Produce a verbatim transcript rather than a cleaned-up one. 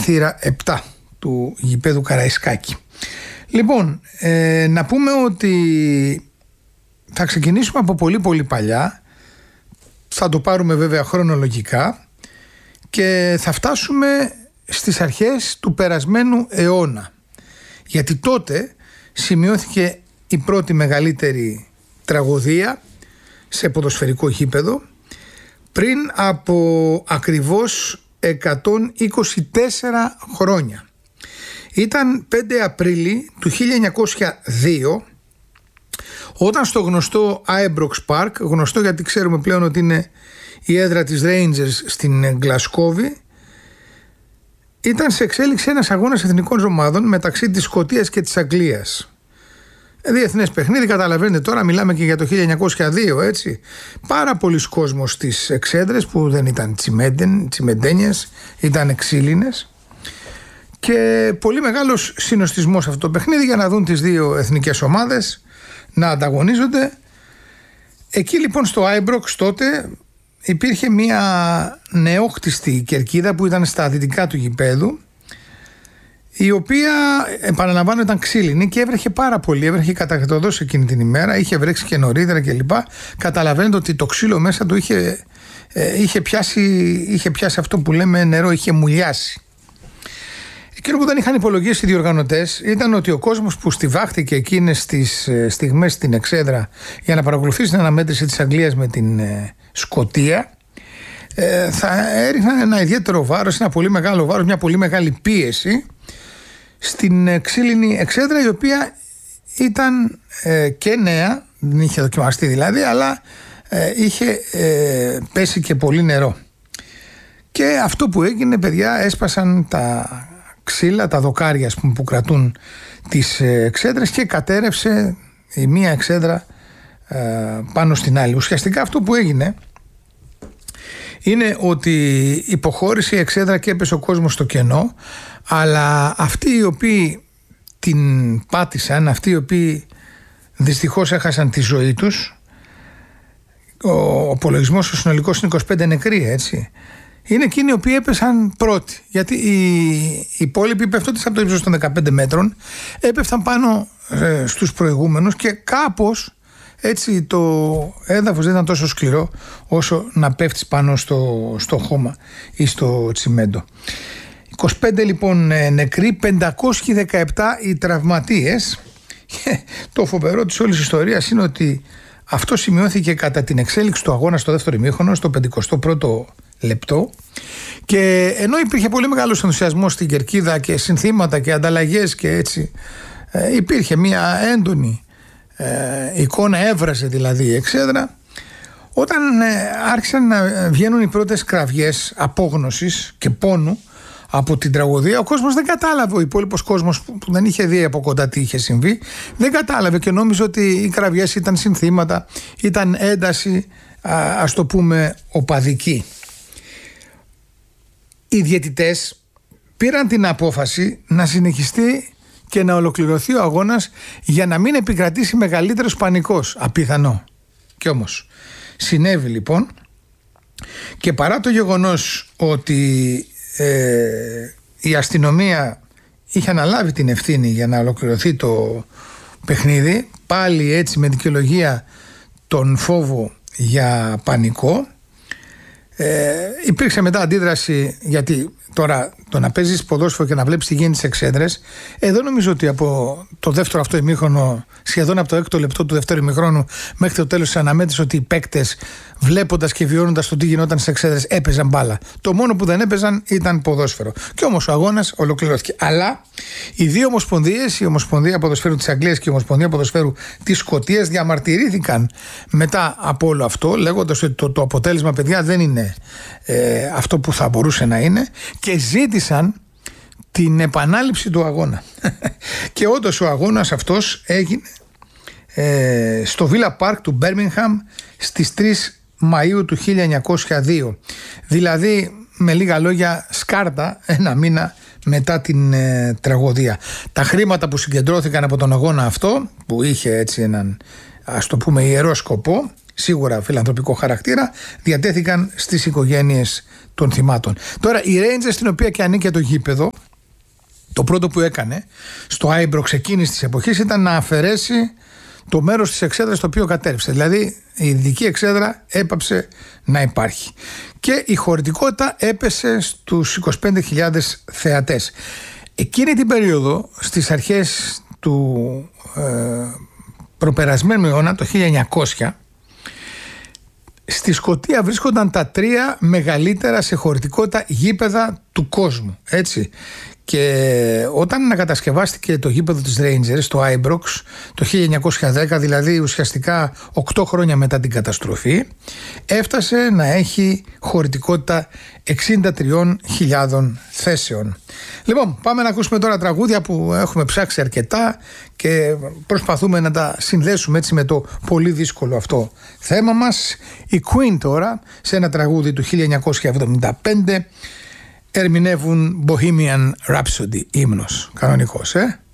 θύρα επτά του γηπέδου Καραϊσκάκη. Λοιπόν, ε, να πούμε ότι θα ξεκινήσουμε από πολύ πολύ παλιά, θα το πάρουμε βέβαια χρονολογικά και θα φτάσουμε στις αρχές του περασμένου αιώνα, γιατί τότε σημειώθηκε η πρώτη μεγαλύτερη τραγωδία σε ποδοσφαιρικό γήπεδο πριν από ακριβώς εκατόν είκοσι τέσσερα χρόνια. Ήταν πέντε Απρίλη του χίλια εννιακόσια δύο, όταν στο γνωστό Ibrox Park, γνωστό γιατί ξέρουμε πλέον ότι είναι η έδρα της Rangers στην Γλασκόβη, ήταν σε εξέλιξη ένας αγώνας εθνικών ομάδων μεταξύ της Σκωτίας και της Αγγλίας. Διεθνές παιχνίδι, καταλαβαίνετε τώρα, μιλάμε και για το χίλια εννιακόσια δύο, έτσι. Πάρα πολλοί κόσμος στις εξέδρες που δεν ήταν τσιμεντένιες, ήταν ξύλινες. Και πολύ μεγάλος συνοστισμός αυτό το παιχνίδι για να δουν τις δύο εθνικές ομάδες να ανταγωνίζονται. Εκεί λοιπόν στο Ibrox τότε υπήρχε μια νεόχτιστη κερκίδα που ήταν στα δυτικά του γηπέδου, η οποία, επαναλαμβάνω, ήταν ξύλινη και έβρεχε πάρα πολύ. Έβρεχε κατακατοδός εκείνη την ημέρα, είχε βρέξει και νωρίτερα κλπ. Καταλαβαίνετε ότι το ξύλο μέσα του είχε, ε, είχε, πιάσει, είχε πιάσει αυτό που λέμε νερό, είχε μουλιάσει. Εκείνο που δεν είχαν υπολογίσει οι διοργανωτές ήταν ότι ο κόσμος που στιβάχτηκε εκείνες τις στιγμές στην εξέδρα για να παρακολουθήσει την αναμέτρηση της Αγγλίας με την ε, Σκωτία, ε, θα έριχναν ένα ιδιαίτερο βάρος, ένα πολύ μεγάλο βάρος, μια πολύ μεγάλη πίεση στην ξύλινη εξέδρα, η οποία ήταν ε, και νέα, δεν είχε δοκιμαστεί δηλαδή, αλλά ε, είχε ε, πέσει και πολύ νερό. Και αυτό που έγινε, παιδιά, έσπασαν τα ξύλα, τα δοκάρια ας πούμε, που κρατούν τις εξέδρες και κατέρευσε η μία εξέδρα ε, πάνω στην άλλη. Ουσιαστικά αυτό που έγινε είναι ότι υποχώρησε η εξέδρα και έπεσε ο κόσμος στο κενό, αλλά αυτοί οι οποίοι την πάτησαν, αυτοί οι οποίοι δυστυχώς έχασαν τη ζωή τους, ο απολογισμός ο συνολικός είναι είκοσι πέντε νεκροί, έτσι, είναι εκείνοι οι οποίοι έπεσαν πρώτοι, γιατί οι υπόλοιποι πέφτοντας από το ύψος των δεκαπέντε μέτρων έπεφταν πάνω ε, στους προηγούμενους και κάπως έτσι το έδαφος δεν ήταν τόσο σκληρό όσο να πέφτεις πάνω στο, στο χώμα ή στο τσιμέντο. είκοσι πέντε λοιπόν νεκροί, πεντακόσιοι δεκαεπτά οι τραυματίες. Και το φοβερό της όλης ιστορίας είναι ότι αυτό σημειώθηκε κατά την εξέλιξη του αγώνα στο δεύτερο ημίχρονο, στο πενηκοστό πρώτο λεπτό, και ενώ υπήρχε πολύ μεγάλος ενθουσιασμός στην κερκίδα και συνθήματα και ανταλλαγές και έτσι, ε, υπήρχε μια έντονη ε, εικόνα, έβραζε δηλαδή η εξέδρα. Όταν ε, άρχισαν να βγαίνουν οι πρώτες κραυγές απόγνωσης και πόνου από την τραγωδία, ο κόσμος δεν κατάλαβε, ο υπόλοιπος κόσμος που δεν είχε δει από κοντά τι είχε συμβεί, δεν κατάλαβε και νόμιζε ότι οι κραυγές ήταν συνθήματα, ήταν ένταση, α, ας το πούμε, οπαδική. Οι διαιτητές πήραν την απόφαση να συνεχιστεί και να ολοκληρωθεί ο αγώνας για να μην επικρατήσει μεγαλύτερος πανικός. Απίθανο. Κι όμως συνέβη λοιπόν, και παρά το γεγονός ότι ε, η αστυνομία είχε αναλάβει την ευθύνη για να ολοκληρωθεί το παιχνίδι, πάλι έτσι με δικαιολογία τον φόβο για πανικό, Ε, υπήρξε μετά αντίδραση, γιατί τώρα το να παίζεις ποδόσφαιρο και να βλέπεις τι γίνεται στις εξέδρες, εδώ νομίζω ότι από το δεύτερο αυτό ημίχρονο, σχεδόν από το έκτο λεπτό του δεύτερου ημίχρονου μέχρι το τέλος της αναμέτρησης, ότι οι παίκτες, βλέποντας και βιώνοντας το τι γινόταν στις εξέδρες, έπαιζαν μπάλα. Το μόνο που δεν έπαιζαν ήταν ποδόσφαιρο. Και όμως ο αγώνας ολοκληρώθηκε. Αλλά οι δύο ομοσπονδίες, η Ομοσπονδία Ποδοσφαίρου της Αγγλίας και η Ομοσπονδία Ποδοσφαίρου της Σκωτίας, διαμαρτυρήθηκαν μετά από όλο αυτό, λέγοντας ότι το, το αποτέλεσμα, παιδιά, δεν είναι ε, αυτό που θα μπορούσε να είναι, και ζήτησαν την επανάληψη του αγώνα. Και όντως ο αγώνας αυτός έγινε ε, στο Villa Park του Birmingham στις τρεις Μαΐου του χίλια εννιακόσια δύο. Δηλαδή, με λίγα λόγια, σκάρτα ένα μήνα μετά την ε, τραγωδία. Τα χρήματα που συγκεντρώθηκαν από τον αγώνα αυτό, που είχε έτσι έναν, ας το πούμε, ιερό σκοπό, σίγουρα φιλανθρωπικό χαρακτήρα, διατέθηκαν στις οικογένειες των θυμάτων. Τώρα η Rangers, στην οποία και ανήκε το γήπεδο, το πρώτο που έκανε στο Ibrox εκείνης της εποχής ήταν να αφαιρέσει το μέρος της εξέδρας το οποίο κατέρευσε. Δηλαδή η ειδική εξέδρα έπαψε να υπάρχει και η χωρητικότητα έπεσε στους είκοσι πέντε χιλιάδες θεατές. Εκείνη την περίοδο, στις αρχές του ε, προπερασμένου αιώνα, το χίλια εννιακόσια, στη Σκωτία βρίσκονταν τα τρία μεγαλύτερα σε χωρητικότητα γήπεδα του κόσμου, έτσι. Και όταν ανακατασκευάστηκε το γήπεδο της Rangers, το Ibrox, το χίλια εννιακόσια δέκα, δηλαδή ουσιαστικά οκτώ χρόνια μετά την καταστροφή, έφτασε να έχει χωρητικότητα εξήντα τριών χιλιάδων θέσεων. Λοιπόν, πάμε να ακούσουμε τώρα τραγούδια που έχουμε ψάξει αρκετά και προσπαθούμε να τα συνδέσουμε έτσι με το πολύ δύσκολο αυτό θέμα μας. Η Queen τώρα, σε ένα τραγούδι του χίλια εννιακόσια εβδομήντα πέντε, ερμηνεύουν Bohemian Rhapsody, ύμνος κανονικός, ε.